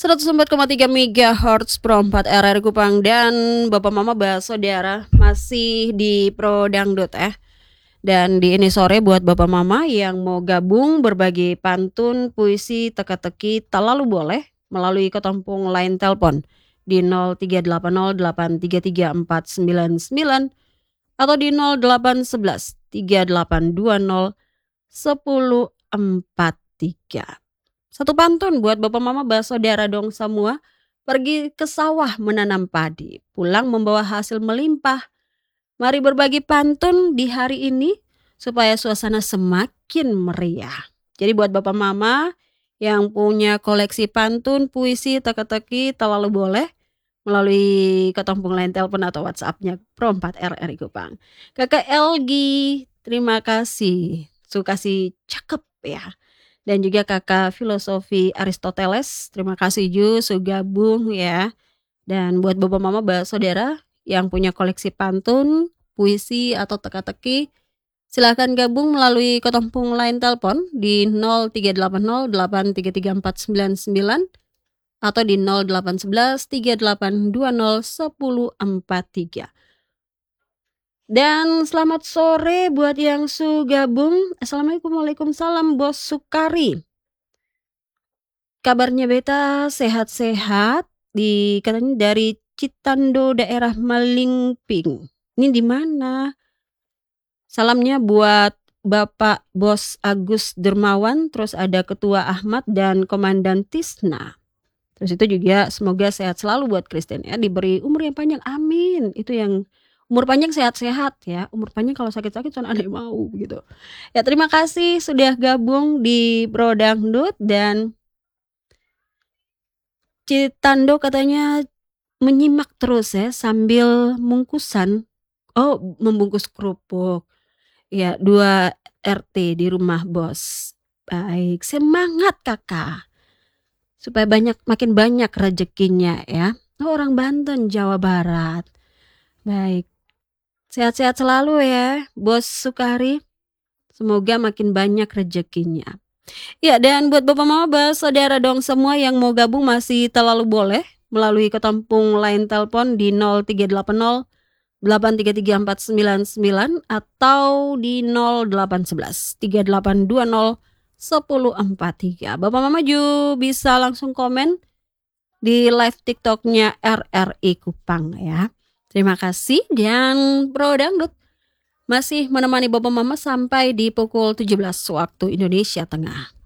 104,3 MHz Pro 4 RRI Kupang. Dan Bapak Mama Saudara masih di Pro Dangdut ya. Dan di ini sore buat Bapak Mama yang mau gabung berbagi pantun, puisi, teka-teki, tak lalu boleh melalui ketompong line telepon di 0380833499 atau di 0811 3820 1043. Satu pantun buat Bapak Mama Saudara dong semua. Pergi ke sawah menanam padi, pulang membawa hasil melimpah. Mari berbagi pantun di hari ini supaya suasana semakin meriah. Jadi buat Bapak Mama yang punya koleksi pantun, puisi, teka-teki, tak lalu boleh melalui ketompong line telepon atau WhatsApp-nya Pro 4 RRI Kupang. Kakak Elgi, terima kasih. Sukasi cakep ya. Dan juga kakak filosofi Aristoteles, terima kasih juga gabung ya. Dan buat Bapak Mama Saudara yang punya koleksi pantun, puisi atau teka-teki, silakan gabung melalui ketompong line telepon di 0380833499 atau di 0811 3820 1043. Dan selamat sore buat yang gabung. Assalamualaikum, waalaikumsalam Bos Sukari. Kabarnya beta sehat-sehat katanya dari Citando daerah Malingping. Ini di mana? Salamnya buat Bapak Bos Agus Dermawan, terus ada Ketua Ahmad dan Komandan Tisna. Terus itu juga semoga sehat selalu buat Kristen ya, diberi umur yang panjang, amin. Itu yang umur panjang sehat-sehat ya. Umur panjang kalau sakit-sakit kan ada yang mau gitu. Ya terima kasih sudah gabung di Pro Dangdut. Dan Citando katanya menyimak terus ya sambil mungkusan. Oh, membungkus kerupuk. Ya, 2 RT di rumah bos. Baik, semangat kakak. Supaya makin banyak rezekinya ya. Oh, orang Banten, Jawa Barat. Baik. Sehat-sehat selalu ya, Bos Sukari. Semoga makin banyak rezekinya. Ya, dan buat Bapak Mama Saudara dong semua yang mau gabung masih terlalu boleh melalui ketompong line telepon di 0380 8334499 atau di 0811 3820 1043. Bapak Mama juga bisa langsung komen di live TikToknya RRI Kupang ya. Terima kasih. Dan Pro Dangdut masih menemani Bapak Mama sampai di pukul 17 waktu Indonesia Tengah.